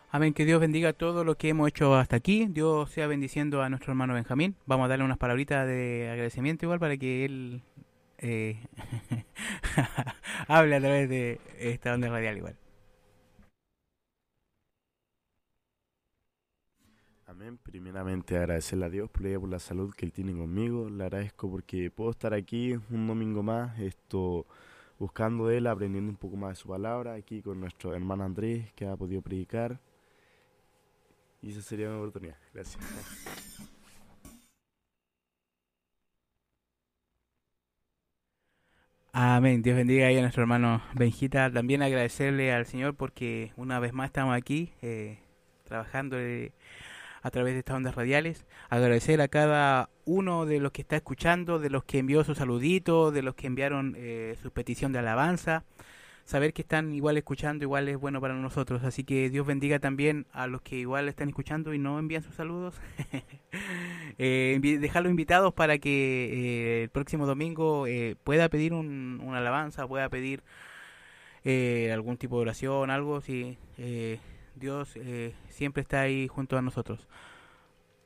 Amén, que Dios bendiga todo lo que hemos hecho hasta aquí. Dios sea bendiciendo a nuestro hermano Benjamín. Vamos a darle unas palabritas de agradecimiento igual para que él eh, hable a través de esta onda radial igual. Amén. Primeramente agradecerle a Dios por la salud que Él tiene conmigo. Le agradezco porque puedo estar aquí un domingo más, buscando de Él, aprendiendo un poco más de su palabra, aquí con nuestro hermano Andrés, que ha podido predicar. Y esa sería una oportunidad. Gracias. Amén, Dios bendiga ahí a nuestro hermano Benjita. También agradecerle al Señor porque una vez más estamos aquí trabajando a través de estas ondas radiales. Agradecer a cada uno de los que está escuchando, de los que envió su saludito, de los que enviaron su petición de alabanza. Saber que están igual escuchando, igual es bueno para nosotros. Así que Dios bendiga también a los que igual están escuchando y no envían sus saludos. Dejarlos invitados para que el próximo domingo pueda pedir una alabanza, pueda pedir algún tipo de oración, algo. Si Dios siempre está ahí junto a nosotros.